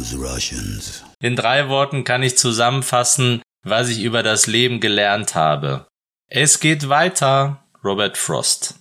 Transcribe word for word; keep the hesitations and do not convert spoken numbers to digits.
those Russians. In drei Worten kann ich zusammenfassen, was ich über das Leben gelernt habe. Es geht weiter, Robert Frost.